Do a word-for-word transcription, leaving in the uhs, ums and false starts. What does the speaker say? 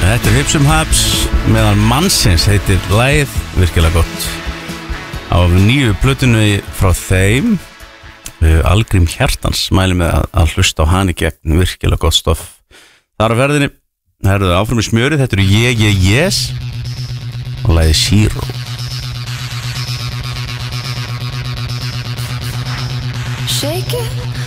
Þetta er Hipsum Haps meðan mannsins heitir lagið, virkilega gott. Á nýju plötunu frá þeim, Algrím Hjartans, mæli með að, að hlusta á hann í gegn, virkilega gott stoff. Þar á ferðinni, herruðu áfram í smjörið, þetta eru Ég, Ég, Yes og lagið Zero. Shake it